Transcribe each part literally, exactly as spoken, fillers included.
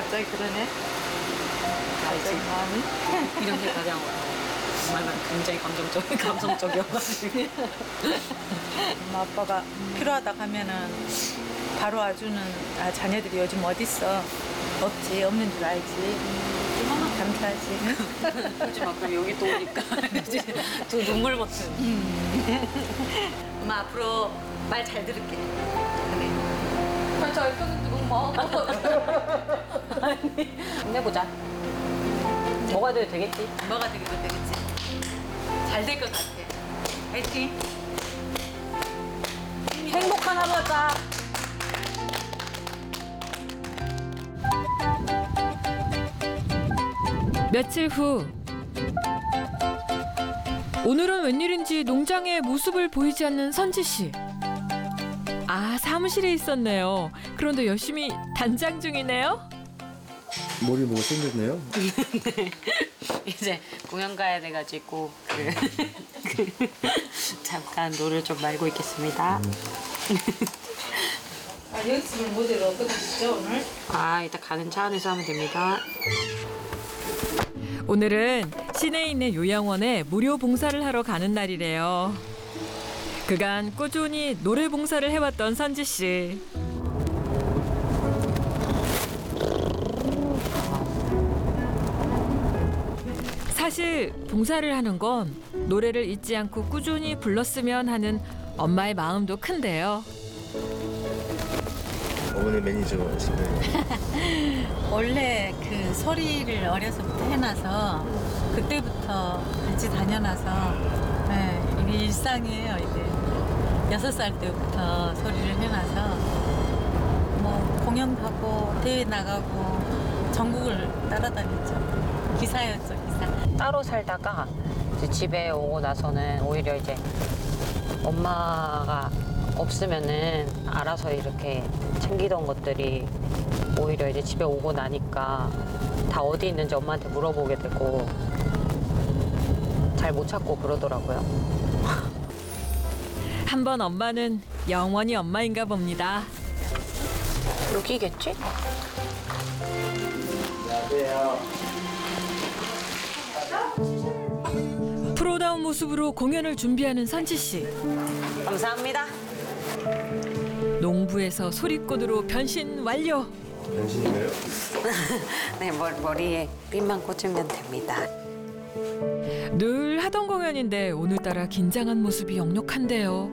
갑자기 그러네. 알지? 갑자기 마음이. 이런 게 가장 정말 굉장히 감정적, 감성적이어가지고. 엄마 아빠가 필요하다 하면은 바로 와주는 아, 자녀들이 요즘 어딨어. 없지. 없는 줄 알지. 감사하지. 그렇지 막 그럼 여기 또 오니까 두 눈물 버튼. 엄마 앞으로 말 잘 들을게. 그래. 저 옆에서 지금 뭐 아니 힘내보자. 뭐가 돼도 되겠지. 뭐가 되기도 되겠지. 잘 될 것 같아. 화이팅. 행복한 하루였다. 며칠 후 오늘은 웬일인지 농장에 모습을 보이지 않는 선지 씨. 아, 사무실에 있었네요. 그런데 열심히 단장 중이네요. 머리 뭐가 생겼네요? 네. 이제 공연 가야 돼가지고 그, 그 잠깐 노를 좀 말고 있겠습니다. 아, 연습을 모델 어떻게 하시죠 오늘? 아 이따 가는 차 안에서 하면 됩니다. 오늘은 시내에 있는 요양원에 무료 봉사를 하러 가는 날이래요. 그간 꾸준히 노래 봉사를 해왔던 선지 씨. 사실 봉사를 하는 건 노래를 잊지 않고 꾸준히 불렀으면 하는 엄마의 마음도 큰데요. 어머니 매니저신 거예요? 원래 그 소리를 어려서부터 해놔서 그때부터 같이 다녀놔서 네, 이게 일상이에요. 이게 여섯 살 때부터 소리를 해놔서 뭐 공연 가고 대회 나가고 전국을 따라다녔죠. 기사였죠, 기사. 따로 살다가 이제 집에 오고 나서는 오히려 이제 엄마가 없으면은 알아서 이렇게 챙기던 것들이 오히려 이제 집에 오고 나니까 다 어디 있는지 엄마한테 물어보게 되고 잘 못 찾고 그러더라고요. 한 번 엄마는 영원히 엄마인가 봅니다. 여기겠지? 안녕하세요. 프로다운 모습으로 공연을 준비하는 선지 씨. 감사합니다. 농부에서 소리꾼으로 변신 완료. 변신인가요? 네, 머리, 머리에 핀만 꽂으면 됩니다. 늘 하던 공연인데 오늘따라 긴장한 모습이 역력한데요.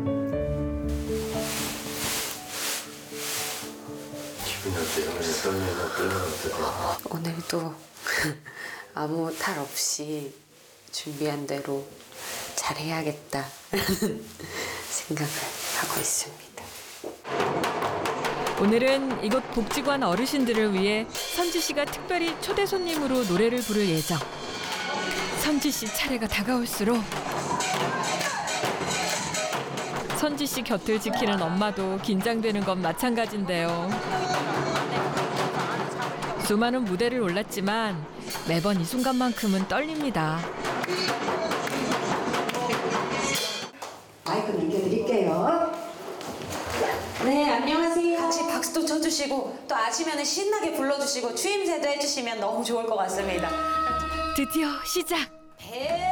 기분이 어때요? 떨리나 떨리나 어떠세요? 오늘도 아무 탈 없이 준비한 대로 잘해야겠다 생각을 하고 있습니다. 오늘은 이곳 복지관 어르신들을 위해 선지 씨가 특별히 초대 손님으로 노래를 부를 예정. 선지 씨 차례가 다가올수록 선지 씨 곁을 지키는 엄마도 긴장되는 건 마찬가지인데요. 수많은 무대를 올랐지만 매번 이 순간만큼은 떨립니다. 마이크 넘겨드릴게요. 네, 안녕하세요. 같이 박수도 쳐주시고 또 아시면 신나게 불러주시고 추임새도 해주시면 너무 좋을 것 같습니다. 드디어 시작!